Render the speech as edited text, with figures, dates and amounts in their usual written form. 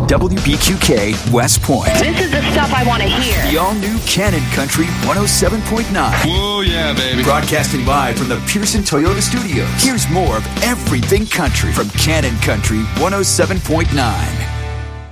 WBQK West Point. This is the stuff I want to hear. The all-new Cannon Country 107.9. Oh, yeah, baby. Broadcasting live from the Pearson Toyota Studios. Here's more of everything country from Cannon Country 107.9.